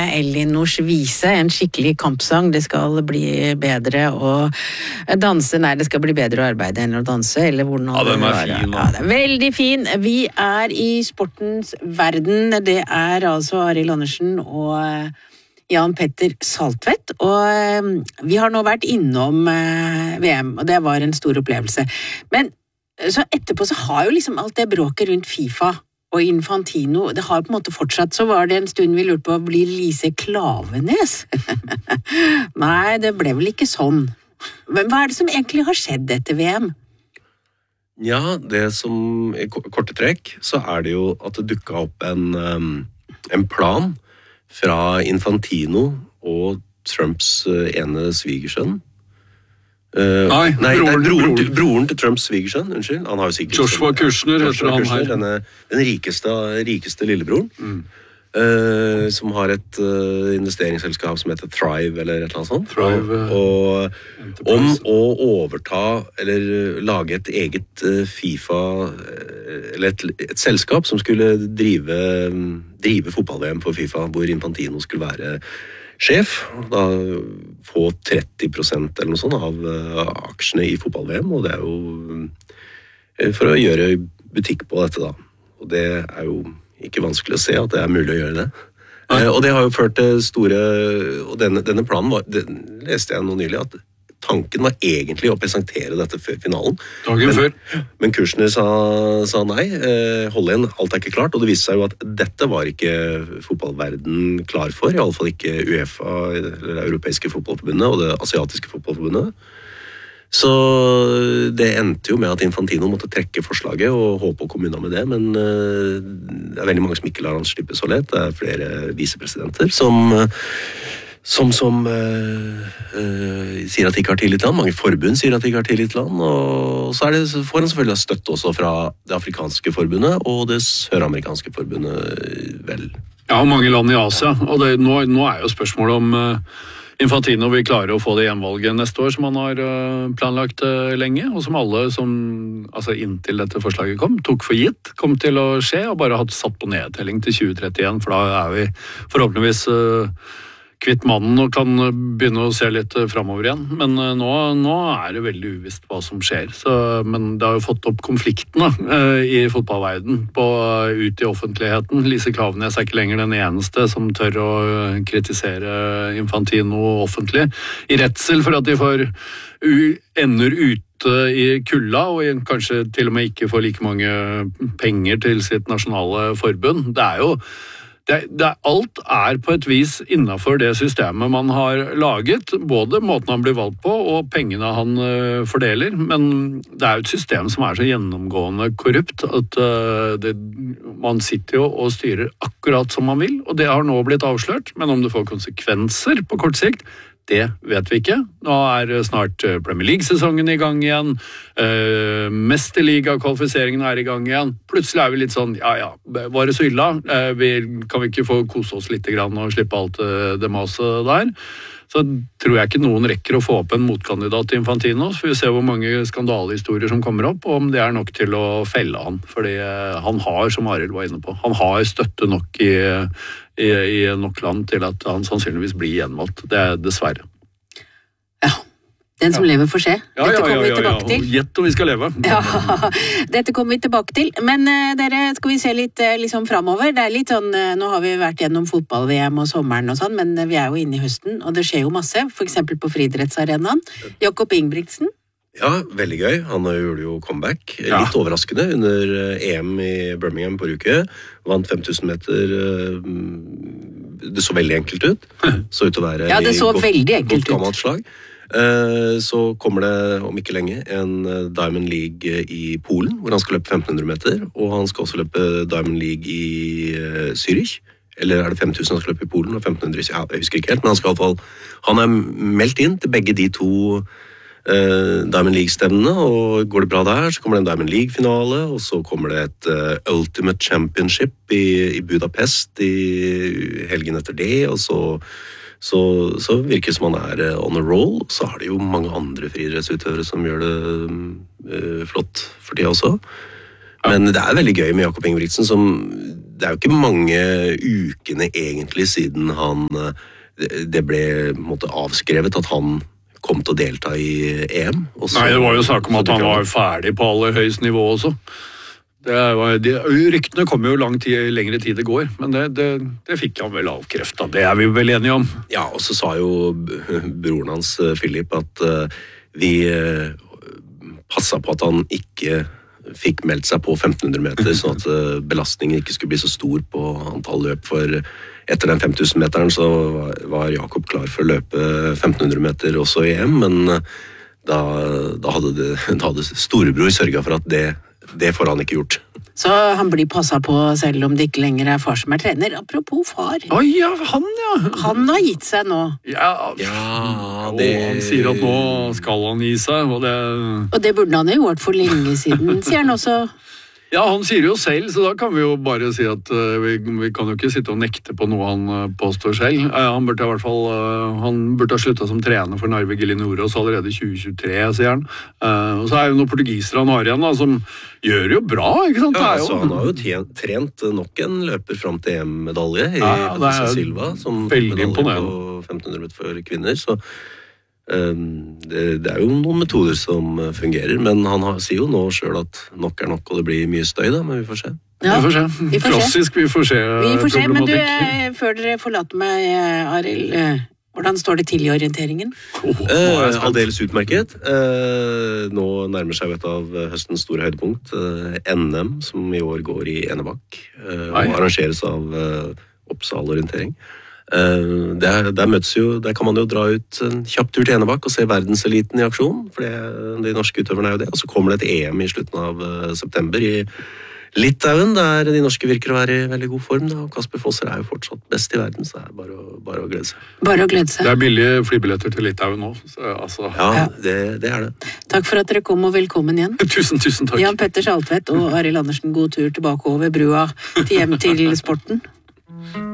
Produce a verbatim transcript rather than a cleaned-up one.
Elinors vise, en skikkelig kampsang. Det skal bli bedre å danse, nei, det skal bli bedre å arbeide enn å danse, eller hvordan ja, den er fin. Ja, det er veldig fin. Vi er i sportens verden. Det er altså Arild Andersen og Jan Petter Saltvedt, og vi har nå vært innom V M, og det var en stor opplevelse. Men så etterpå så har jo liksom alt det bråket rundt FIFA og Infantino, det har på en måte fortsatt. Så var det en stund vi lurte på, blir Lise Klavenes? Nei, det ble vel ikke sånn. Men hva er det som egentlig har skjedd etter V M? Ja, det som i korte trekk, så er det jo at det dukket opp en, en plan fra Infantino og Trumps ene svigersønn. Uh, Nei, nei, broren, nei broren, broren. Til, broren til Trumps svigersønn, unnskyld. Han har jo sikkert Joshua Kushner heter han her. Denne, den rikeste, rikeste lillebroren. Mm. Uh, som har et uh, investeringsselskap som heter Thrive, eller et eller annet sånt. Thrive, og, og om å overta, eller lage et eget uh, FIFA, eller et, et selskap som skulle drive, drive fotball-V M for FIFA, hvor Infantino skulle være sjef, da få tretti prosent eller noe sånt av uh, aksjene i fotball-V M, og det er jo uh, for å gjøre butikk på dette da. Og det er jo ikke vanskelig å se at det er mulig å gjøre det. Uh, og det har jo ført til store, og denne, denne planen var, det leste jeg nå nylig, at tanken var egentlig å presentere dette før finalen. Dagen men, før. Men Kushner sa, sa nei, eh, hold igjen, alt er ikke klart, og det viste seg jo at dette var ikke fotballverden klar for, i alle fall ikke UEFA, eller det europeiske fotballforbundet, og det asiatiske fotballforbundet. Så det endte jo med at Infantino måtte trekke forslaget og håpe å komme unna med det, men eh, det er veldig mange som ikke lar han slippe så lett. Det er flere visepresidenter som... som, som uh, uh, sier at de ikke har tillit til han. Mange forbund sier at de ikke har tillit til han. Og så, er det, så får han selvfølgelig støtte også fra det afrikanske forbundet og det søramerikanske forbundet, vel. Ja, mange land i Asia. Og det, nå, nå er jo spørsmålet om uh, Infantino vil klare å få det gjenvalget neste år, som han har uh, planlagt uh, lenge, og som alle som, altså inntil dette forslaget kom, tok for gitt, kom til å skje, og bare hatt satt på nedtelling til tjue trettien, for da er vi forhåpentligvis... Uh, kvitt mannen og kan begynne å se litt fremover igjen. Men nå, nå er det veldig uvisst hva som skjer. Så, men det har jo fått opp konfliktene eh, i fotballverden på, ut i offentligheten. Lise Klavenes er ikke lenger den eneste som tør å kritisere Infantino offentlig. I redsel for at de får u, ender ute i kulda, og kanskje til og med ikke får like mange penger til sitt nasjonale forbund. Det er jo Det, det, alt er på et vis innenfor det systemet man har laget, både måten han blir valgt på og pengene han uh, fordeler, men det er jo et system som er så gjennomgående korrupt at uh, det, man sitter jo og styrer akkurat som man vil, og det har nå blitt avslørt, men om det får konsekvenser på kort sikt, det vet vi ikke. Nå er snart Premier League-sesongen i gang igjen, uh, Mesterliga-kvalifiseringen er i gang igjen. Plutselig er vi litt sånn, ja ja, var det så illa? Uh, vi, kan vi ikke få kose oss litt grann og slippe alt uh, det maset der? Så tror jeg ikke noen rekker å få opp en motkandidat til Infantino, så vi ser hvor mange skandalehistorier som kommer opp, og om det er nok til å felle han. Fordi uh, han har, som Arild var inne på, han har støtte nok i, i, i nok land til at han sannsynligvis blir gjenvalgt. Det er dessverre. Ja, den som ja. lever får se. Ja, dette ja, kommer ja, vi ja, tilbake ja. til. Gjett om vi skal leve. Ja, dette kommer vi tilbake til. Men uh, dere, skal vi se litt uh, liksom fremover? Det er litt sånn, uh, nå har vi vært gjennom fotball-V M og sommeren og sånn, men uh, vi er jo inne i høsten, og det skjer jo masse, for eksempel på friidrettsarenaen. Jakob Ingebrigtsen. Ja, veldig gøy. Han gjorde jo comeback. Litt ja. overraskende under E M i Birmingham på uke. Vant fem tusen meter. Det så veldig enkelt ut. Så ut til å være ja, det så godt, veldig enkelt godt gammelt slag. Så kommer det om ikke lenge en Diamond League i Polen, hvor han skal løpe femten hundre meter, og han skal også løpe Diamond League i Zürich. Eller er det fem tusen han skal løpe i Polen, og femten hundre, ja, jeg husker ikke helt, men han skal i hvert fall, han er meldt inn til begge de to uh, Diamond League-stevnene, og går det bra der, så kommer det en Diamond League-finale, og så kommer det et uh, Ultimate Championship i, i Budapest i helgen etter det, og så Så, så virker det som han er on a roll. Så har det jo mange andre friidrettsutøvere som gjør det uh, flott for tida også. Men det er veldig gøy med Jakob Ingebrigtsen, som det er jo ikke mange ukene egentlig siden han det ble på en måte avskrevet at han kom til å delta i E M. Nei, det var jo snakk om at han var ferdig på aller høyest nivå også. Det var, de, ryktene kom jo lang tid, lengre tid det går, men det, det, det fikk han vel avkreftet. Det er vi vel enige om. Ja, og så sa jo broren hans, Philip, at uh, vi uh, passet på at han ikke fikk meldt seg på femten hundre meter, sånn at uh, belastningen ikke skulle bli så stor på antall løp. For etter den fem tusen meteren så var, var Jakob klar for å løpe femten hundre meter også i E M, men uh, da, da, hadde det, da hadde storebror sørget for at det Det får han ikke gjort. Så han blir passet på selv om det ikke lenger er far som er trener. Apropos far. Oi, ja, han, ja. Han har gitt seg nå. Ja, ja det... han sier at nå skal han gi seg, og det... Og det burde han jo gjort for lenge siden, sier han også. Ja, han sier det jo selv, så da kan vi jo bare si at uh, vi, vi kan jo ikke sitte og nekte på noe han uh, påstår selv. Uh, han burde i hvert fall uh, han burde ha sluttet som trener for Narve Gillinoros allerede i tjue tjuetre, sier han. Uh, og så er det jo noen portugisere han har igjen da, som gjør jo bra, ikke sant? Ja, jo... så han har jo trent, trent nok en løper frem til E M-medalje i ja, ja, det er Silva, som veldig imponerende på femten hundre meter for kvinner, så Det, det er jo noen metoder som fungerer, men han har, sier jo nå selv at nok er nok, og det blir mye støy da, men vi får se. Ja, vi får se. Vi får Klassisk, vi får se. Vi får se, men du, før dere forlater meg, Arild, hvordan står det til i orienteringen? Oh, eh, aldeles utmerket. Eh, nå nærmer seg et av høstens store høydepunkt, eh, N M, som i år går i Enebakk, eh, og arrangeres av eh, Oppsal orientering. Uh, der, der, møtes jo, der kan man jo dra ut en kjapp tur til Enebakk og se verdenseliten i aksjon, for det, de norske utøverne er jo det. Og så kommer det et E M i slutten av uh, september i Litauen, der de norske virker å være i veldig god form. Da. Og Kasper Fosser er jo fortsatt best i verden, så det er bare å, bare å glede seg. Bare å glede seg. Det er billige flybilletter til Litauen nå. Så, altså. Ja, ja. Det, det er det. Takk for at dere kom, og velkommen igjen. Tusen, tusen takk. Jan Petter Saltvedt og Arild Andersen, god tur tilbake over brua til hjem til sporten.